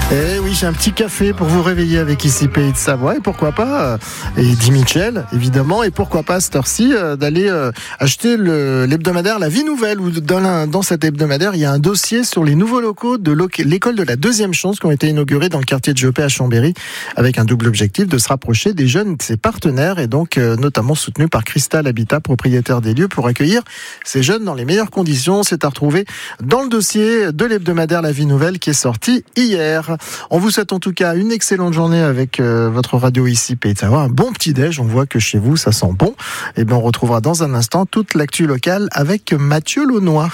Eh oui, j'ai un petit café pour vous réveiller avec ici Pays de Savoie et pourquoi pas, et Eddie Mitchell évidemment, et pourquoi pas à cette heure-ci d'aller acheter l'hebdomadaire La Vie Nouvelle, où dans cet hebdomadaire il y a un dossier sur les nouveaux locaux de l'école de la Deuxième Chance qui ont été inaugurés dans le quartier de Jopé à Chambéry, avec un double objectif de se rapprocher des jeunes de ses partenaires et donc notamment soutenu par Cristal Habitat, propriétaire des lieux, pour accueillir ces jeunes dans les meilleures conditions. C'est à retrouver dans le dossier de l'hebdomadaire La Vie Nouvelle qui est sorti hier. On vous souhaite en tout cas une excellente journée avec votre radio ici Pays de Savoie. Un bon petit déj, on voit que chez vous ça sent bon. Et bien on retrouvera dans un instant toute l'actu locale avec Mathieu Launois.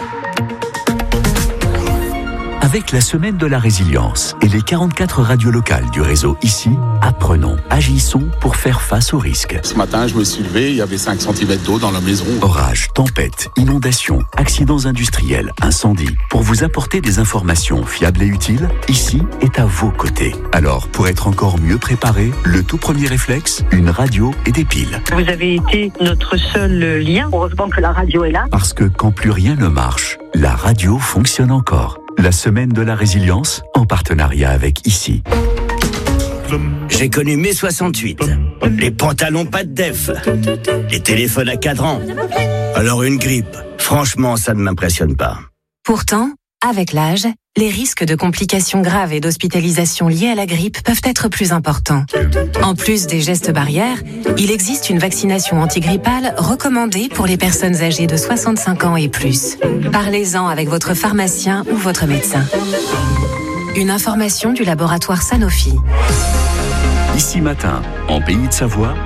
Avec la semaine de la résilience et les 44 radios locales du réseau ici, apprenons, agissons pour faire face aux risques. Ce matin, je me suis levé, il y avait 5 cm d'eau dans la maison. Orages, tempêtes, inondations, accidents industriels, incendies. Pour vous apporter des informations fiables et utiles, ici est à vos côtés. Alors, pour être encore mieux préparé, le tout premier réflexe, une radio et des piles. Vous avez été notre seul lien. Heureusement que la radio est là. Parce que quand plus rien ne marche, la radio fonctionne encore. La semaine de la résilience, en partenariat avec ici. J'ai connu mai 68, les pantalons pas de def, les téléphones à cadran. Alors une grippe, franchement ça ne m'impressionne pas. Pourtant, avec l'âge, les risques de complications graves et d'hospitalisation liées à la grippe peuvent être plus importants. En plus des gestes barrières, il existe une vaccination antigrippale recommandée pour les personnes âgées de 65 ans et plus. Parlez-en avec votre pharmacien ou votre médecin. Une information du laboratoire Sanofi. Ici matin, en Pays de Savoie,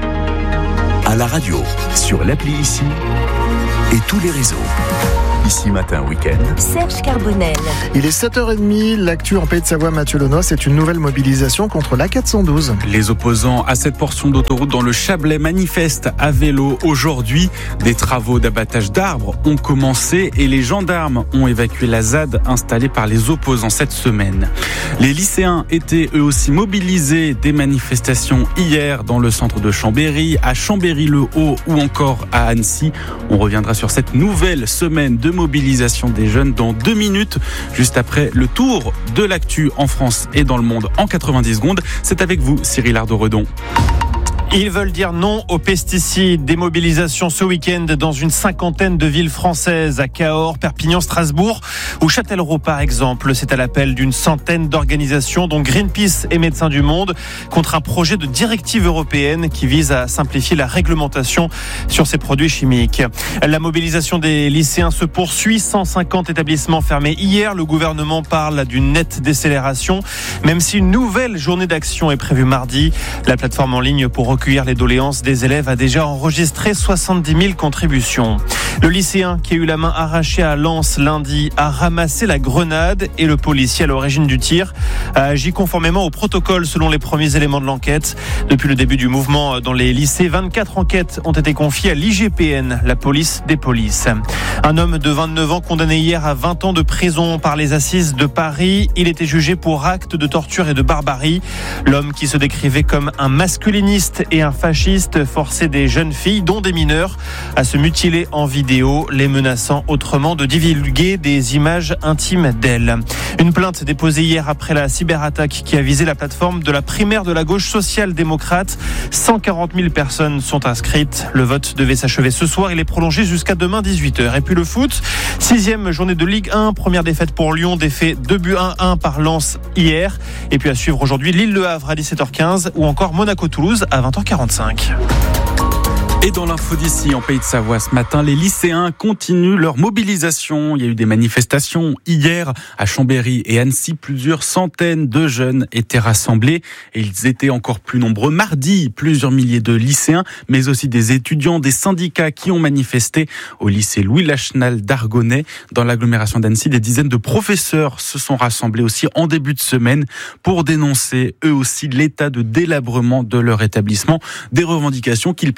à la radio, sur l'appli ici et tous les réseaux. Ici matin week-end. Serge Carbonel. Il est 7h30, l'actu en Pays de Savoie, Mathieu Launois, c'est une nouvelle mobilisation contre l'A412. Les opposants à cette portion d'autoroute dans le Chablais manifestent à vélo aujourd'hui. Des travaux d'abattage d'arbres ont commencé et les gendarmes ont évacué la ZAD installée par les opposants cette semaine. Les lycéens étaient eux aussi mobilisés. Des manifestations hier dans le centre de Chambéry, à Chambéry-le-Haut ou encore à Annecy. On reviendra sur cette nouvelle semaine de mobilisation des jeunes dans 2 minutes, juste après le tour de l'actu en France et dans le monde en 90 secondes. C'est avec vous, Cyril Ardo-Redon. Ils veulent dire non aux pesticides. Des mobilisations ce week-end dans une 50aine de villes françaises, à Cahors, Perpignan, Strasbourg ou Châtellerault par exemple. C'est à l'appel d'une centaine d'organisations dont Greenpeace et Médecins du Monde contre un projet de directive européenne qui vise à simplifier la réglementation sur ces produits chimiques. La mobilisation des lycéens se poursuit. 150 établissements fermés hier. Le gouvernement parle d'une nette décélération, même si une nouvelle journée d'action est prévue mardi. La plateforme en ligne pour recueillir les doléances des élèves a déjà enregistré 70 000 contributions. Le lycéen qui a eu la main arrachée à Lens lundi a ramassé la grenade et le policier à l'origine du tir a agi conformément au protocole selon les premiers éléments de l'enquête. Depuis le début du mouvement dans les lycées, 24 enquêtes ont été confiées à l'IGPN, la police des polices. Un homme de 29 ans condamné hier à 20 ans de prison par les assises de Paris. Il était jugé pour actes de torture et de barbarie. L'homme qui se décrivait comme un masculiniste et un fasciste forçait des jeunes filles, dont des mineurs, à se mutiler en vidéo, les menaçant autrement de divulguer des images intimes d'elles. Une plainte déposée hier après la cyberattaque qui a visé la plateforme de la primaire de la gauche social-démocrate. 140 000 personnes sont inscrites. Le vote devait s'achever ce soir. Il est prolongé jusqu'à demain 18h. Et puis le foot, 6e journée de Ligue 1, première défaite pour Lyon, défait 2-1 par Lens hier. Et puis à suivre aujourd'hui Lille-Le Havre à 17h15 ou encore Monaco-Toulouse à 20h45. Et dans l'info d'ici, en Pays de Savoie, ce matin, les lycéens continuent leur mobilisation. Il y a eu des manifestations hier à Chambéry et Annecy. Plusieurs centaines de jeunes étaient rassemblés et ils étaient encore plus nombreux mardi. Plusieurs milliers de lycéens, mais aussi des étudiants, des syndicats qui ont manifesté au lycée Louis Lachenal d'Argonnet. Dans l'agglomération d'Annecy, des dizaines de professeurs se sont rassemblés aussi en début de semaine pour dénoncer eux aussi l'état de délabrement de leur établissement. Des revendications qu'ils partagent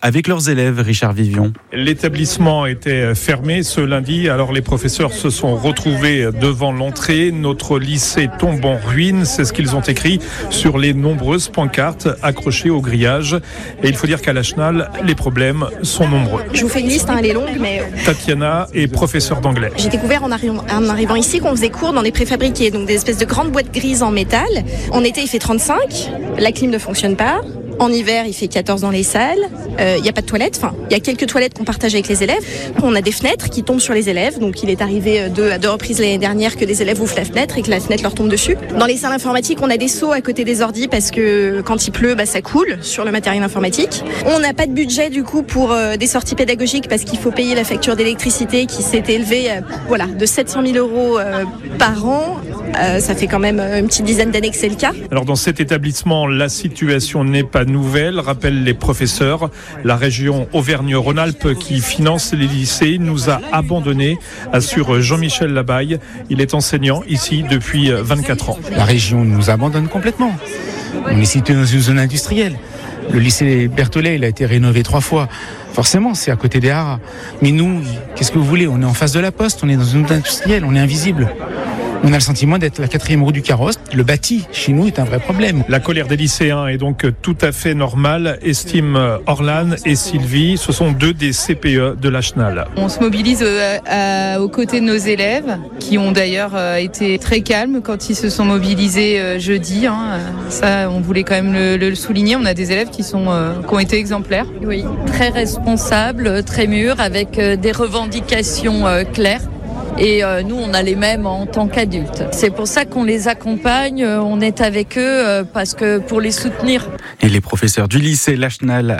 avec leurs élèves, Richard Vivion. L'établissement était fermé ce lundi, alors les professeurs se sont retrouvés devant l'entrée. Notre lycée tombe en ruine, c'est ce qu'ils ont écrit sur les nombreuses pancartes accrochées au grillage. Et il faut dire qu'à la Chenal, les problèmes sont nombreux. Je vous fais une liste, elle est longue, mais... Tatiana est professeure d'anglais. J'ai découvert en arrivant ici qu'on faisait cours dans des préfabriqués, donc des espèces de grandes boîtes grises en métal. En été, il fait 35, la clim ne fonctionne pas. En hiver, il fait 14 dans les salles. Il n'y a pas de toilettes. Enfin, il y a quelques toilettes qu'on partage avec les élèves. On a des fenêtres qui tombent sur les élèves. Donc, il est arrivé à deux reprises l'année dernière que des élèves ouvrent la fenêtre et que la fenêtre leur tombe dessus. Dans les salles informatiques, on a des seaux à côté des ordis parce que quand il pleut, ça coule sur le matériel informatique. On n'a pas de budget du coup pour des sorties pédagogiques parce qu'il faut payer la facture d'électricité qui s'est élevée de 700 000 euros par an. Ça fait quand même une petite dizaine d'années que c'est le cas. Alors dans cet établissement, la situation n'est pas nouvelle, rappellent les professeurs. La région Auvergne-Rhône-Alpes qui finance les lycées nous a abandonnés, assure Jean-Michel Labaille. Il est enseignant ici depuis 24 ans. La région nous abandonne complètement. On est situé dans une zone industrielle. Le lycée Berthollet, il a été rénové 3 fois. Forcément, c'est à côté des haras. Mais nous, qu'est-ce que vous voulez ? On est en face de la poste, on est dans une zone industrielle, on est invisible. On a le sentiment d'être la 4e roue du carrosse. Le bâti, chez nous, est un vrai problème. La colère des lycéens est donc tout à fait normale, estiment Orlan et Sylvie. Ce sont 2 des CPE de la Chenal. On se mobilise aux côtés de nos élèves, qui ont d'ailleurs été très calmes quand ils se sont mobilisés jeudi. Ça, on voulait quand même le souligner. On a des élèves qui ont été exemplaires. Oui, très responsables, très mûrs, avec des revendications claires. Et nous, on a les mêmes en tant qu'adultes. C'est pour ça qu'on les accompagne, on est avec eux parce que pour les soutenir. Et les professeurs du lycée La Chenal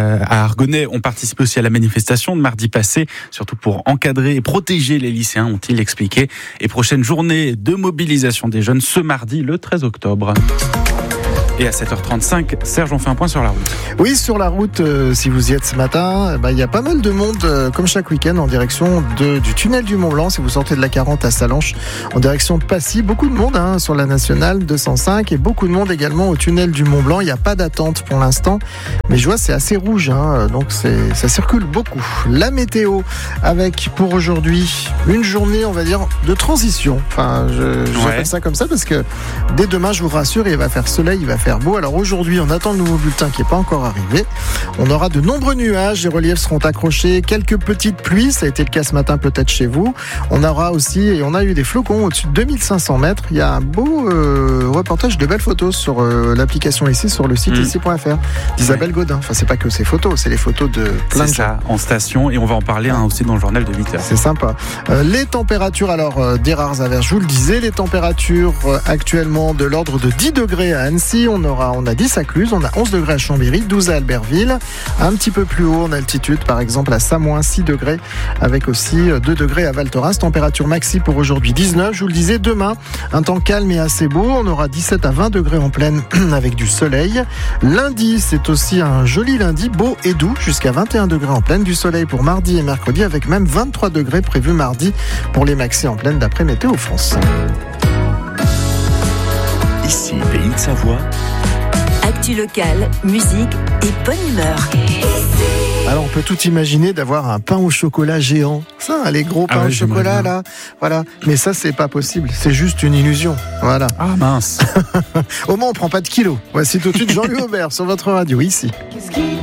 à Argonay ont participé aussi à la manifestation de mardi passé, surtout pour encadrer et protéger les lycéens, ont-ils expliqué. Et prochaine journée de mobilisation des jeunes ce mardi, le 13 octobre. Et à 7h35, Serge, on fait un point sur la route. Oui, sur la route, si vous y êtes ce matin, il y a pas mal de monde, comme chaque week-end, en direction du tunnel du Mont-Blanc. Si vous sortez de la 40 à Sallanches, en direction de Passy, beaucoup de monde sur la nationale 205 et beaucoup de monde également au tunnel du Mont-Blanc. Il n'y a pas d'attente pour l'instant, mais je vois c'est assez rouge, donc ça circule beaucoup. La météo, avec pour aujourd'hui une journée, on va dire, de transition. Enfin, j'appelle ça comme ça parce que dès demain, je vous rassure, il va faire soleil, il va faire beau. Alors aujourd'hui, on attend le nouveau bulletin qui n'est pas encore arrivé. On aura de nombreux nuages, les reliefs seront accrochés, quelques petites pluies, ça a été le cas ce matin peut-être chez vous. On aura aussi, et on a eu des flocons au-dessus de 2500 mètres. Il y a un beau reportage de belles photos sur l'application ici, sur le site ici.fr d'Isabelle Godin. Enfin, c'est pas que ces photos, c'est les photos de plein de gens. En station, et on va en parler aussi dans le journal de 8h. C'est sympa. Les températures, alors des rares averses, je vous le disais, les températures actuellement de l'ordre de 10 degrés à Annecy. On a 10 à Cluse, on a 11 degrés à Chambéry, 12 à Albertville. Un petit peu plus haut en altitude, par exemple à Samoin, 6 degrés, avec aussi 2 degrés à Val Thorens. Température maxi pour aujourd'hui 19. Je vous le disais, demain, un temps calme et assez beau. On aura 17 à 20 degrés en pleine avec du soleil. Lundi, c'est aussi un joli lundi, beau et doux, jusqu'à 21 degrés en pleine. Du soleil pour mardi et mercredi, avec même 23 degrés prévus mardi pour les maxi en pleine d'après Météo France. Ici, Pays de Savoie. Actu locale, musique et bonne humeur. Alors on peut tout imaginer d'avoir un pain au chocolat géant. Ça, les gros pains au chocolat là. Voilà. Mais ça, c'est pas possible. C'est juste une illusion. Voilà. Ah mince. Au moins on prend pas de kilos. Voici tout de suite Jean-Louis Aubert sur votre radio ici. Qu'est-ce qui